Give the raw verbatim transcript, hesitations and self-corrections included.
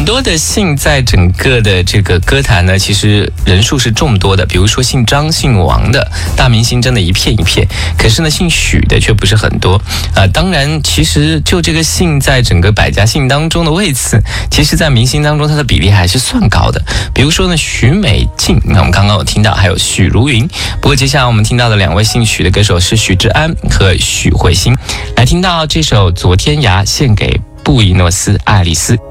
多的姓在整个的这个歌坛呢，其实人数是众多的。比如说姓张、姓王的大明星真的一片一片，可是呢，姓许的却不是很多。呃，当然，其实就这个姓在整个百家姓当中的位次，其实在明星当中它的比例还是算高的。比如说呢，许美静，那我们刚刚有听到，还有许茹芸。不过接下来我们听到的两位姓许的歌手是许志安和许慧欣。来听到这首《昨天涯》，献给布宜诺斯艾利斯。